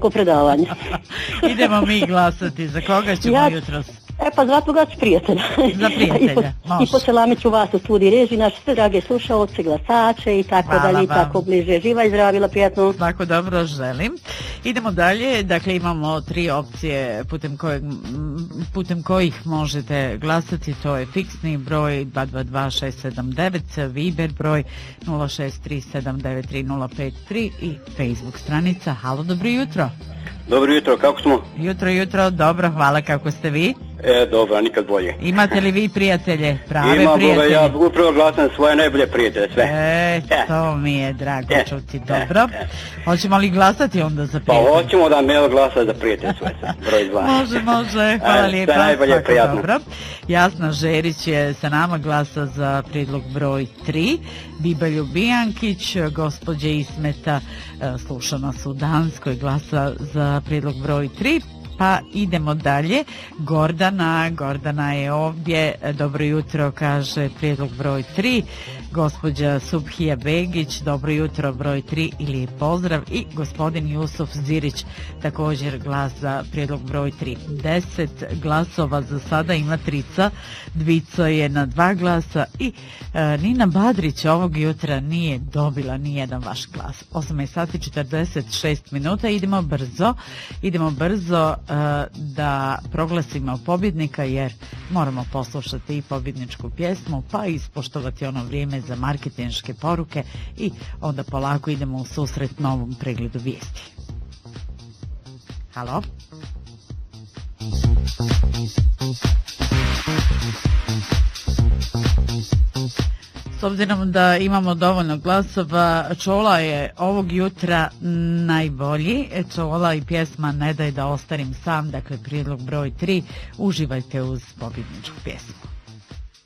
ko predavanje. Idemo mi glasati. Za koga ćemo jutros? Pa za tvoga prijatelja. Za prijatelja, može. I poselamit ću vas u studiji režiji, naše sve drage slušaoce, glasače i tako dalje, i tako bliže. Živa i zdrava, bila prijatno. Svako dobro želim. Idemo dalje, dakle imamo 3 opcije putem kojih možete glasati, to je fiksni broj 222679, Viber broj 0637930353 i Facebook stranica. Halo, dobro jutro. Dobro jutro, kako smo? Jutro, dobro, hvala, kako ste vi? Dobro, nikad bolje. Imate li vi prijatelje, prave prijatelje? Imam, ja upravo glasam svoje najbolje prijatelje, sve. To mi je drago čuti, dobro. Hoćemo li glasati onda za prijatelje? Pa hoćemo da me glasa za prijatelje svoje, broj 2. Može, hvala lijepa. Sve najbolje, prijatno. Dobro. Jasna Žerić je sa nama, glasa za prijedlog broj 3. Biba Ljubijankić, gospođe Ismeta, sluša nas u Danskoj, glasa za prijedlog broj 3. Pa idemo dalje. Gordana je ovdje. Dobro jutro, kaže prijedlog broj 3. Gospođa Subhija Begić, dobro jutro, broj 3 i lijep pozdrav. I gospodin Jusuf Zirić, također glas za prijedlog broj 3. 10 glasova za sada ima Trica, Dvico je na 2 glasa i Nina Badrić ovog jutra nije dobila ni jedan vaš glas. 8:46 minuta, idemo brzo da proglasimo pobjednika, jer moramo poslušati i pobjedničku pjesmu, pa ispoštovati ono vrijeme za marketinške poruke i onda polako idemo u susret novom pregledu vijesti. Halo? S obzirom da imamo dovoljno glasova, Čola je ovog jutra najbolji. Čola i pjesma Ne daj da ostarim sam, dakle prijedlog broj 3. Uživajte uz pobjedničku pjesmu.